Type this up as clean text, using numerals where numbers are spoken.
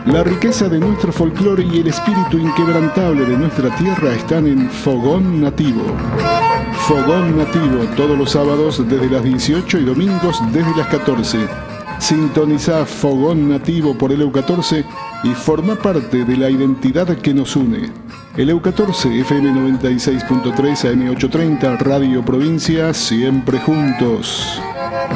La riqueza de nuestro folclore y el espíritu inquebrantable de nuestra tierra están en Fogón Nativo. Fogón Nativo, todos los sábados desde las 18 y domingos desde las 14. Sintoniza Fogón Nativo por el EU14 y forma parte de la identidad que nos une. El EU14, FM 96.3, AM 830, Radio Provincia, siempre juntos.